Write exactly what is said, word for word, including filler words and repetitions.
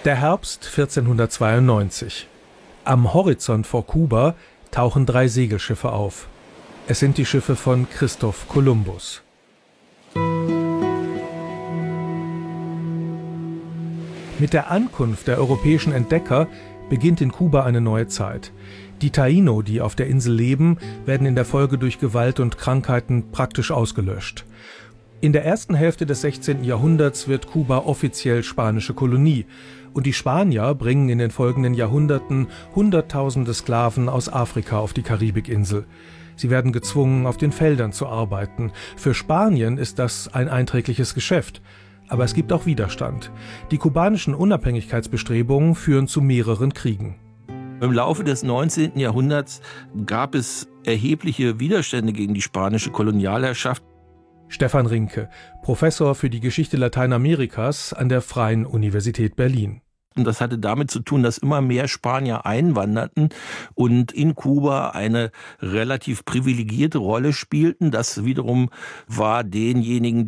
Der Herbst vierzehnhundertzweiundneunzig. Am Horizont vor Kuba tauchen drei Segelschiffe auf. Es sind die Schiffe von Christoph Kolumbus. Mit der Ankunft der europäischen Entdecker beginnt in Kuba eine neue Zeit. Die Taíno, die auf der Insel leben, werden in der Folge durch Gewalt und Krankheiten praktisch ausgelöscht. In der ersten Hälfte des sechzehnten Jahrhunderts wird Kuba offiziell spanische Kolonie. Und die Spanier bringen in den folgenden Jahrhunderten Hunderttausende Sklaven aus Afrika auf die Karibikinsel. Sie werden gezwungen, auf den Feldern zu arbeiten. Für Spanien ist das ein einträgliches Geschäft. Aber es gibt auch Widerstand. Die kubanischen Unabhängigkeitsbestrebungen führen zu mehreren Kriegen. Im Laufe des neunzehnten Jahrhunderts gab es erhebliche Widerstände gegen die spanische Kolonialherrschaft. Stefan Rinke, Professor für die Geschichte Lateinamerikas an der Freien Universität Berlin. Und das hatte damit zu tun, dass immer mehr Spanier einwanderten und in Kuba eine relativ privilegierte Rolle spielten. Das wiederum war denjenigen,